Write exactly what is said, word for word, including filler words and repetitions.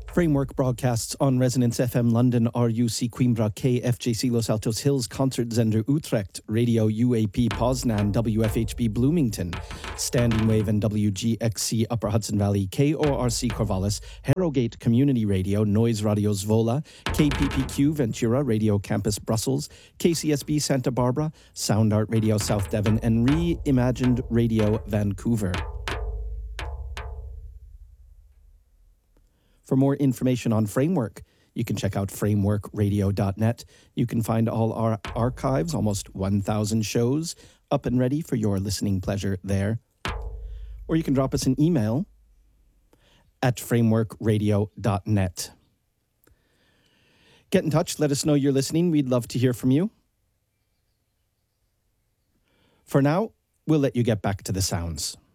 Framework broadcasts on Resonance F M London, R U C Coimbra, K F J C Los Altos Hills, Concert Zender Utrecht, Radio U A P Poznan, W F H B Bloomington, Standing Wave and W G X C Upper Hudson Valley, K O R C Corvallis, Harrogate Community Radio, Noise Radio Zwolle, K P P Q Ventura, Radio Campus Brussels, K C S B Santa Barbara, Sound Art Radio South Devon, and Reimagined Radio Vancouver. For more information on Framework, you can check out framework radio dot net. You can find all our archives, almost one thousand shows, up and ready for your listening pleasure there. Or you can drop us an email at framework radio dot net. Get in touch. Let us know you're listening. We'd love to hear from you. For now, we'll let you get back to the sounds.